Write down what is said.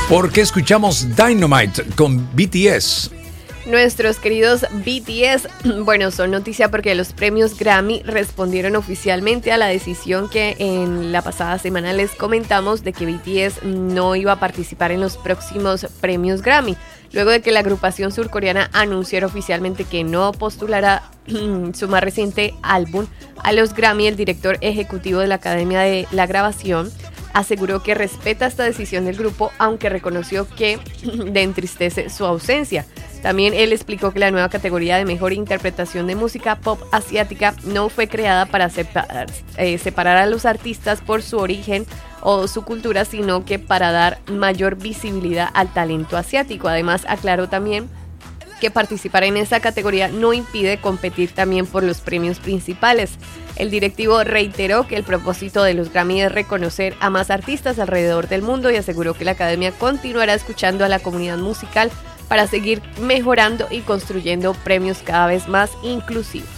Porque escuchamos Dynamite con BTS. Nuestros queridos BTS, bueno, son noticia porque los premios Grammy respondieron oficialmente a la decisión que en la pasada semana les comentamos de que BTS no iba a participar en los próximos premios Grammy. Luego de que la agrupación surcoreana anunciara oficialmente que no postulará su más reciente álbum a los Grammy, el director ejecutivo de la Academia de la Grabación aseguró que respeta esta decisión del grupo, aunque reconoció que le entristece su ausencia. También él explicó que la nueva categoría de mejor interpretación de música pop asiática no fue creada para separar a los artistas por su origen o su cultura, sino que para dar mayor visibilidad al talento asiático. Además, aclaró también que participar en esa categoría no impide competir también por los premios principales. El directivo reiteró que el propósito de los Grammy es reconocer a más artistas alrededor del mundo y aseguró que la academia continuará escuchando a la comunidad musical para seguir mejorando y construyendo premios cada vez más inclusivos.